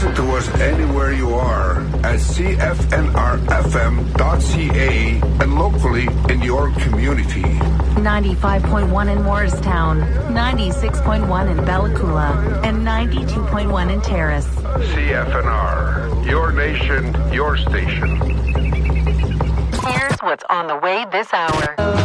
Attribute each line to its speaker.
Speaker 1: Listen to us anywhere you are at cfnrfm.ca and locally in your community.
Speaker 2: 95.1 in Morristown, 96.1 in Bella Coola, and 92.1 in Terrace.
Speaker 1: CFNR, your nation, your station.
Speaker 2: Here's what's on the way this hour.